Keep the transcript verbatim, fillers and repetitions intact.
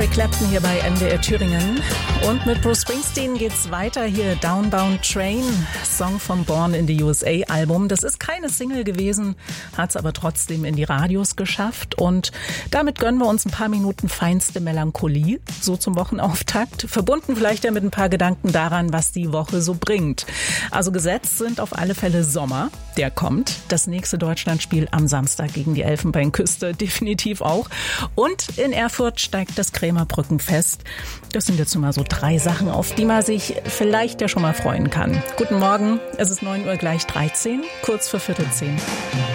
Eric Clapton hier bei M D R Thüringen. Und mit Bruce Springsteen geht's weiter hier. Downbound Train, Song vom Born in the U S A Album. Das ist keine Single gewesen, hat's aber trotzdem in die Radios geschafft. Und damit gönnen wir uns ein paar Minuten feinste Melancholie, so zum Wochenauftakt. Verbunden vielleicht ja mit ein paar Gedanken daran, was die Woche so bringt. Also gesetzt sind auf alle Fälle Sommer, der kommt. Das nächste Deutschlandspiel am Samstag gegen die Elfenbeinküste definitiv auch. Und in Erfurt steigt das Krämerbrückenfest. Das sind jetzt mal so drei Sachen, auf die man sich vielleicht ja schon mal freuen kann. Guten Morgen, es ist neun Uhr gleich dreizehn, kurz vor Viertel zehn.